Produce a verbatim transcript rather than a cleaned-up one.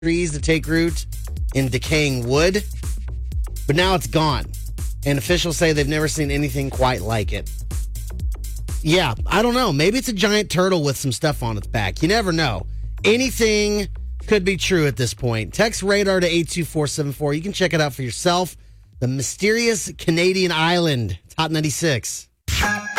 trees that take root in decaying wood, but now it's gone. And officials say they've never seen anything quite like it. Yeah, I don't know. Maybe it's a giant turtle with some stuff on its back. You never know. Anything could be true at this point. Text radar to eight two four seven four. You can check it out for yourself. The mysterious Canadian island. Top ninety-six.